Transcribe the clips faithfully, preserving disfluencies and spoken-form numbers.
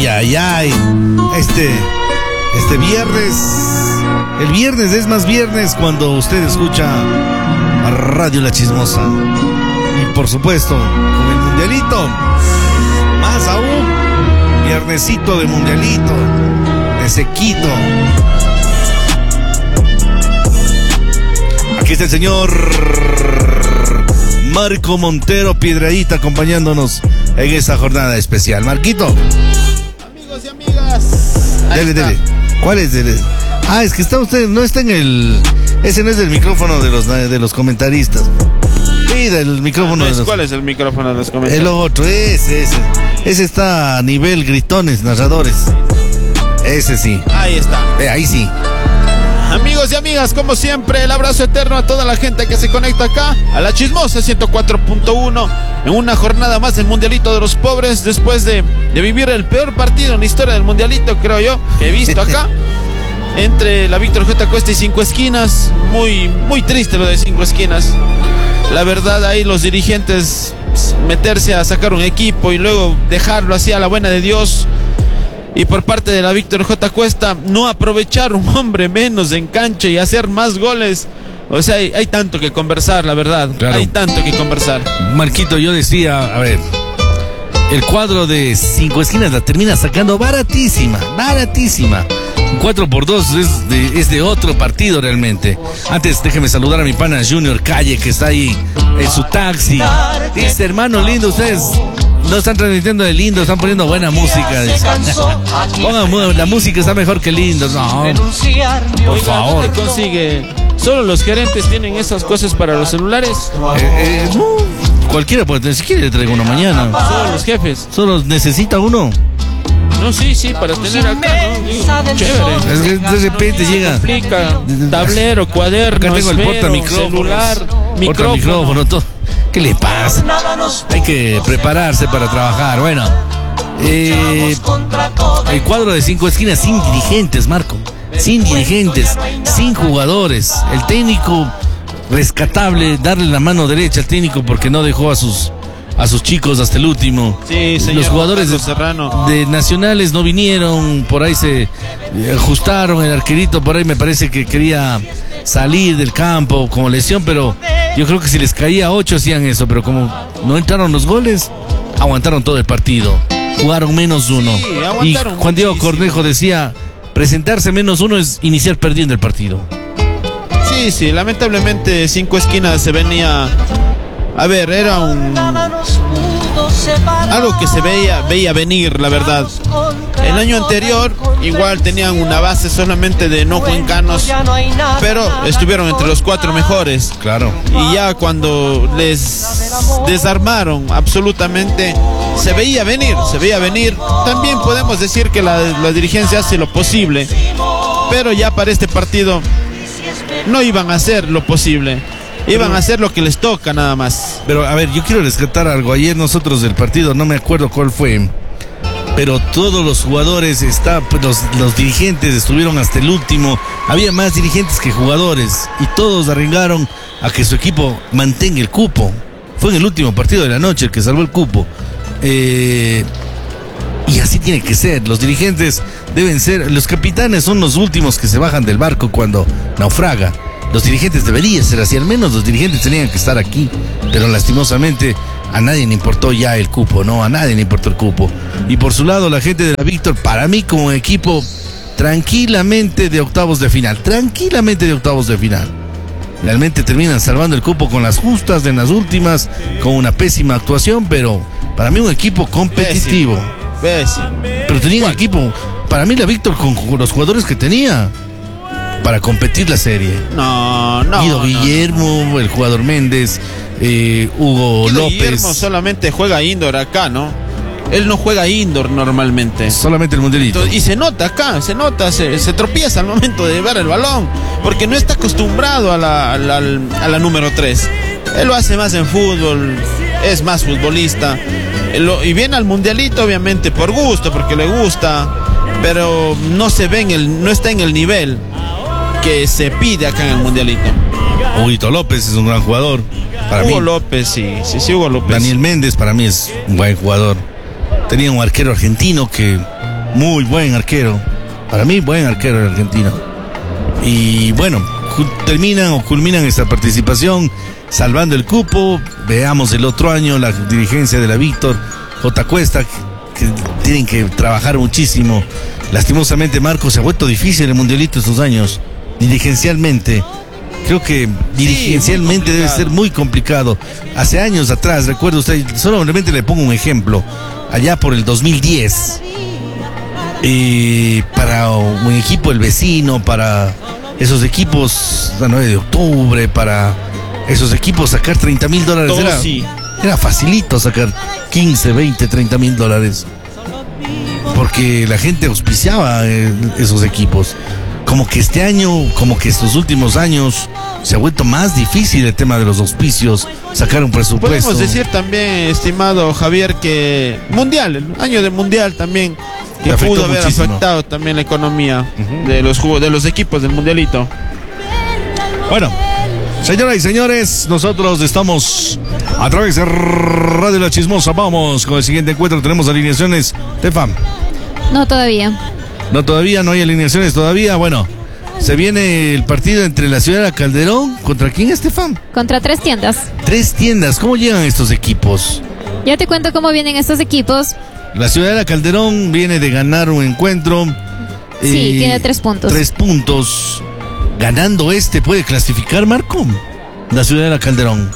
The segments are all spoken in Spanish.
Ay, ay, ay. Este, este viernes, el viernes es más viernes cuando usted escucha a Radio La Chismosa. Y por supuesto, con el mundialito, más aún, viernesito de mundialito, de sequito. Aquí está el señor Marco Montero Piedradita acompañándonos en esta jornada especial. Marquito. Amigos y amigas. Dele, dele. ¿Cuál es? Dele. Ah, es que está usted, no está en el... Ese no es el micrófono de los, de los comentaristas. Pida el micrófono Ah, no es, de los... ¿Cuál es el micrófono de los comentaristas? El otro, ese, ese. Ese está a nivel gritones, narradores. Ese sí. Ahí está. Eh, ahí sí. Amigos y amigas, como siempre, el abrazo eterno a toda la gente que se conecta acá a La Chismosa ciento cuatro punto uno en una jornada más del Mundialito de los Pobres, después de, de vivir el peor partido en la historia del Mundialito, creo yo, que he visto acá, entre la Víctor J. Cuesta y Cinco Esquinas. Muy, muy triste lo de Cinco Esquinas. La verdad, ahí los dirigentes meterse a sacar un equipo y luego dejarlo así a la buena de Dios. Y por parte de la Víctor J. Cuesta, no aprovechar un hombre menos en cancha y hacer más goles. O sea, hay, hay tanto que conversar, la verdad. Claro. Hay tanto que conversar. Marquito, yo decía, a ver, el cuadro de Cinco Esquinas la termina sacando baratísima, baratísima. cuatro por dos es de, es de otro partido realmente. Antes déjeme saludar a mi pana Junior Calle, que está ahí en su taxi. Dice, hermano lindo, ustedes no están transmitiendo de lindo, están poniendo buena música. Pongan, la música está mejor que lindo. No, por Oiga, favor. ¿dónde consigue? ¿Solo los gerentes tienen esas cosas para los celulares? Eh, eh, no, cualquiera puede tener, si quiere le traigo uno mañana. Solo los jefes. Solo necesita uno. No, sí, sí, para tener acá, ¿no? Digo, chévere. Es que de repente llega. Aplica tablero, cuaderno, Acá tengo el esfero, portamicrófonos, celular, portamicrófono, micrófono. todo. ¿Qué le pasa? Hay que prepararse para trabajar. Bueno, eh, el cuadro de Cinco Esquinas sin dirigentes, Marco. Sin dirigentes, sin jugadores. El técnico rescatable, darle la mano derecha al técnico porque no dejó a sus a sus chicos hasta el último. Sí, señor. Los jugadores de, Serrano. de nacionales no vinieron, por ahí se ajustaron. El arquerito por ahí me parece que quería salir del campo como lesión, pero yo creo que si les caía ocho hacían eso, pero como no entraron los goles, aguantaron todo el partido, jugaron menos uno. Sí, y Juan Diego Cornejo decía, presentarse menos uno es iniciar perdiendo el partido. Sí, sí, lamentablemente Cinco Esquinas se venía... A ver, era un... algo que se veía, veía venir, la verdad. El año anterior igual tenían una base solamente de no cuencanos, pero estuvieron entre los cuatro mejores. Claro. Y ya cuando les desarmaron absolutamente, se veía venir, se veía venir. También podemos decir que la, la dirigencia hace lo posible, pero ya para este partido no iban a hacer lo posible. Iban a hacer lo que les toca nada más. Pero a ver, yo quiero rescatar algo. Ayer nosotros del partido, no me acuerdo cuál fue, pero todos los jugadores, está, los, los dirigentes estuvieron hasta el último. Había más dirigentes que jugadores y todos arreglaron a que su equipo mantenga el cupo. Fue en el último partido de la noche el que salvó el cupo. Eh, y así tiene que ser. Los dirigentes deben ser, los capitanes son los últimos que se bajan del barco cuando naufraga. Los dirigentes deberían ser así, al menos los dirigentes tenían que estar aquí, pero lastimosamente a nadie le importó ya el cupo, ¿no? A nadie le importó el cupo. Y por su lado, la gente de la Víctor, para mí como equipo, tranquilamente de octavos de final, tranquilamente de octavos de final. Realmente terminan salvando el cupo con las justas en las últimas, con una pésima actuación, pero para mí un equipo competitivo. Pésimo. Pero tenía un equipo, para mí la Víctor con los jugadores que tenía para competir la serie. No, no. Guido no, Guillermo, no. el jugador Méndez, eh, Hugo Guido López. Guillermo solamente juega indoor acá, ¿no? Él no juega indoor normalmente. Solamente el mundialito. Entonces, y se nota acá, se nota, se, se tropieza al momento de llevar el balón, porque no está acostumbrado a la, a la, a la número tres. Él lo hace más en fútbol, es más futbolista. Lo, y viene al mundialito obviamente por gusto, porque le gusta, pero no se ve en el, no está en el nivel que se pide acá en el mundialito. Hugo López es un gran jugador para Hugo mí. López, sí, sí, sí, Hugo López. Daniel Méndez para mí es un buen jugador. Tenía un arquero argentino que muy buen arquero. Para mí, buen arquero el argentino. Y bueno, terminan o culminan esta participación salvando el cupo. Veamos el otro año la dirigencia de la Víctor J. Cuesta, que tienen que trabajar muchísimo. Lastimosamente, Marco, se ha vuelto difícil el mundialito estos años, dirigencialmente. Creo que dirigencialmente sí, debe ser muy complicado. Hace años atrás, recuerdo usted, solamente le pongo un ejemplo, allá por el dos mil diez, eh, para un equipo el vecino, para esos equipos la nueve de octubre, para esos equipos sacar treinta mil dólares era, sí. era facilito sacar quince, veinte, treinta mil dólares, porque la gente auspiciaba eh, esos equipos. Como que este año, como que estos últimos años, se ha vuelto más difícil el tema de los auspicios, sacar un presupuesto. Podemos decir también, estimado Javier, que mundial, el año de mundial también, que pudo haber muchísimo. afectado también la economía uh-huh. de los de los equipos del mundialito. Bueno, señoras y señores, nosotros estamos a través de Radio La Chismosa. Vamos con el siguiente encuentro. Tenemos alineaciones. Tefam. No, todavía. No, todavía no hay alineaciones todavía. Bueno, se viene el partido entre la Ciudad de Calderón. ¿Contra quién, Estefan? Contra Tres Tiendas. Tres Tiendas. ¿Cómo llegan estos equipos? Ya te cuento cómo vienen estos equipos. La Ciudad de Calderón viene de ganar un encuentro. Sí, eh, tiene tres puntos. Tres puntos. Ganando este, ¿puede clasificar, Marco? La Ciudad de Calderón.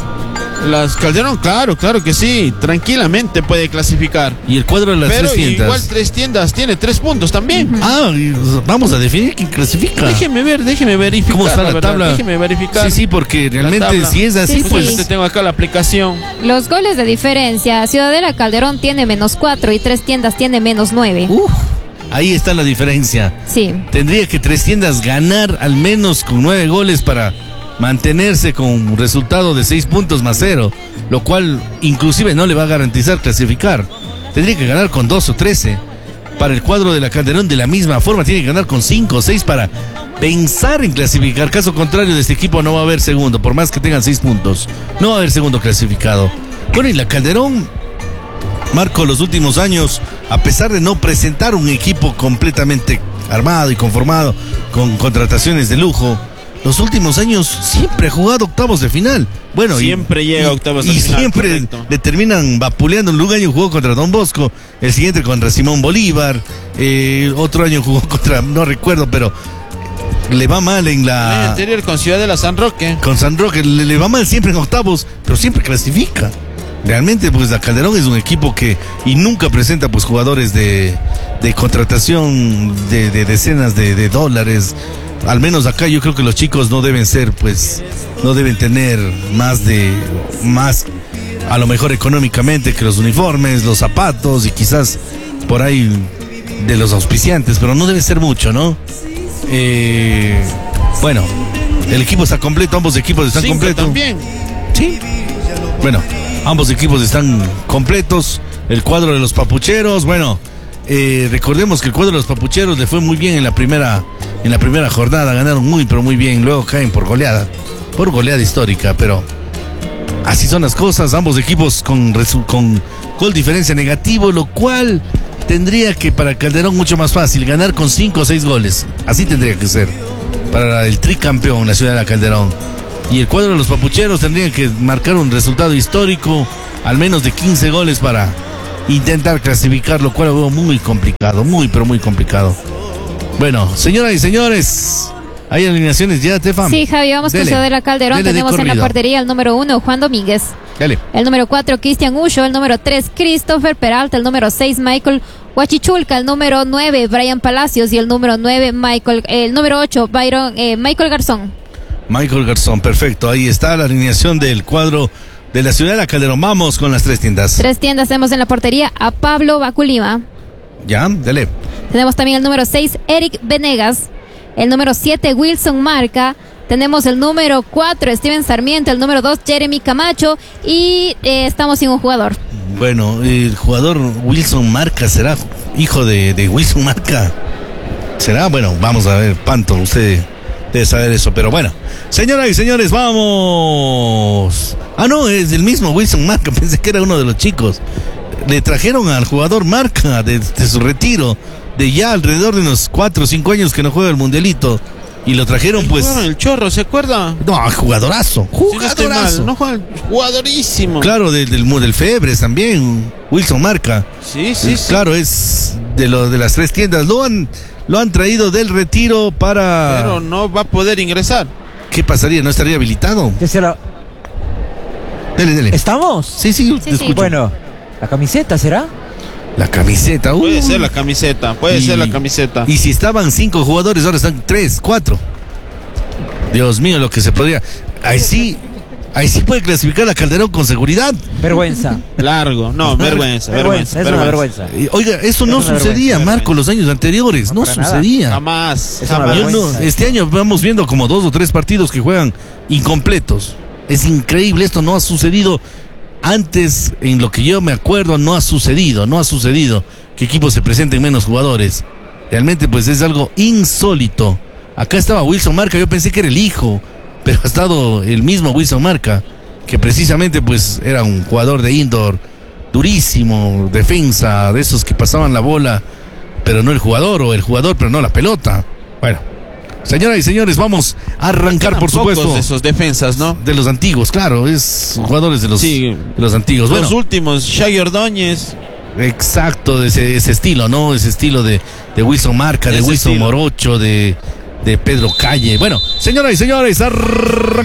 Las Calderón, claro, claro que sí, tranquilamente puede clasificar. Y el cuadro de las Pero Tres Tiendas. Igual Tres Tiendas tiene tres puntos también. Uh-huh. Ah, vamos a definir quién clasifica. Déjeme ver, déjeme verificar. ¿Cómo está la, la tabla? Déjeme verificar. Sí, sí, porque realmente si es así, sí, pues. Sí. Tengo acá la aplicación. Los goles de diferencia: Ciudadela Calderón tiene menos cuatro y Tres Tiendas tiene menos nueve. Uh, ahí está la diferencia. Sí. Tendría que Tres Tiendas ganar al menos con nueve goles para mantenerse con un resultado de seis puntos más cero, lo cual inclusive no le va a garantizar clasificar. Tendría que ganar con dos o trece. Para el cuadro de la Calderón, de la misma forma, tiene que ganar con cinco o seis para pensar en clasificar. Caso contrario, de este equipo no va a haber segundo, por más que tengan seis puntos. No va a haber segundo clasificado. Bueno, y la Calderón, Marco, los últimos años, a pesar de no presentar un equipo completamente armado y conformado, con contrataciones de lujo, los últimos años siempre ha jugado octavos de final. Bueno, siempre y, llega a y, octavos de y final. Y siempre correcto. Le terminan vapuleando. Un año jugó contra Don Bosco, el siguiente contra Simón Bolívar, eh, otro año jugó contra, no recuerdo, pero le va mal en la... El anterior con Ciudadela San Roque. Con San Roque, le, le va mal siempre en octavos, pero siempre clasifica. Realmente, pues la Calderón es un equipo que y nunca presenta pues jugadores de, de contratación de, de decenas de, de dólares. Al menos acá yo creo que los chicos no deben ser, pues, no deben tener más de, más, a lo mejor económicamente, que los uniformes, los zapatos y quizás por ahí de los auspiciantes, pero no debe ser mucho, ¿no? Eh, bueno, el equipo está completo, ambos equipos están Cinco completos. También. Sí. Bueno, ambos equipos están completos. El cuadro de los Papucheros, bueno, eh, recordemos que el cuadro de los Papucheros le fue muy bien en la primera en la primera jornada, ganaron muy pero muy bien, luego caen por goleada, por goleada histórica, pero así son las cosas. Ambos equipos con, con gol diferencia negativo, lo cual tendría que para Calderón mucho más fácil, ganar con cinco o seis goles, así tendría que ser para el tricampeón, la Ciudad de la Calderón. Y el cuadro de los Papucheros tendría que marcar un resultado histórico, al menos de quince goles para intentar clasificar, lo cual lo veo muy complicado, muy pero muy complicado. Bueno, señoras y señores, ¿hay alineaciones ya, Tefam? Sí, Javi, vamos con Ciudadela Calderón. Dele Tenemos en la portería el número uno, Juan Domínguez. Dale. El número cuatro, Cristian Ucho. El número tres, Christopher Peralta. El número seis, Michael Huachichulca. El número nueve, Brian Palacios. Y el número nueve, Michael, eh, el número ocho, Byron, eh, Michael Garzón. Michael Garzón, perfecto. Ahí está la alineación del cuadro de la Ciudad de la Calderón. Vamos con las Tres Tiendas. Tres Tiendas, tenemos en la portería a Pablo Baculima. Ya, dale. Tenemos también el número seis, Eric Venegas. El número siete, Wilson Marca. Tenemos el número cuatro, Steven Sarmiento. El número dos, Jeremy Camacho. Y eh, estamos sin un jugador. Bueno, el jugador Wilson Marca, ¿será hijo de, de Wilson Marca? ¿Será? Bueno, vamos a ver, Panto, usted debe saber eso, pero bueno. Señoras y señores, vamos. Ah, no, es el mismo Wilson Marca, pensé que era uno de los chicos. le trajeron al jugador Marca de, de su retiro, de ya alrededor de unos cuatro o cinco años que no juega el mundialito. Y lo trajeron, pues. El Chorro, ¿se acuerda? No, jugadorazo. Jugadorazo. Jugadorazo. No juega, jugadorísimo. Claro, del, del, del Febres también. Wilson Marca. Sí, sí, sí. Claro, es de, lo, de las tres tiendas. Lo han, lo han traído del retiro para. Pero no va a poder ingresar. ¿Qué pasaría? ¿No estaría habilitado? ¿Qué será? Dele, dele. ¿Estamos? Sí, sí, Sí, te sí. escucho. Bueno, ¿la camiseta será? La camiseta. Puede uh. ser la camiseta, puede Y- ser la camiseta. Y si estaban cinco jugadores, ahora están tres, cuatro. Dios mío, lo que se podría. Ahí sí, ahí sí puede clasificar a Calderón con seguridad. Vergüenza. Largo, no, vergüenza, vergüenza. Vergüenza, es una vergüenza. Y, Oiga, eso no Es una sucedía, vergüenza, Marco, los años anteriores. No, No, para nada. sucedía. Jamás, Es una jamás. Yo no- vergüenza. este año vamos viendo como dos o tres partidos que juegan incompletos. Es increíble, esto no ha sucedido antes, en lo que yo me acuerdo, no ha sucedido, no ha sucedido que equipos se presenten menos jugadores. Realmente pues es algo insólito. Acá estaba Wilson Marca, yo pensé que era el hijo, pero ha estado el mismo Wilson Marca, que precisamente pues era un jugador de indoor durísimo, defensa, de esos que pasaban la bola, pero no el jugador, o el jugador, pero no la pelota. Bueno, señoras y señores, vamos a arrancar, por Quedan pocos supuesto, de esos defensas, ¿no? de los antiguos, claro, es jugadores de los, Sí. de los antiguos. Bueno, Los últimos, Shaggy Ordóñez. exacto, de ese, ese estilo, ¿no? Ese estilo de, de Wilson Marca, de Ese Wilson estilo. Morocho, de, de Pedro Calle. Bueno, señoras y señores, arrancamos.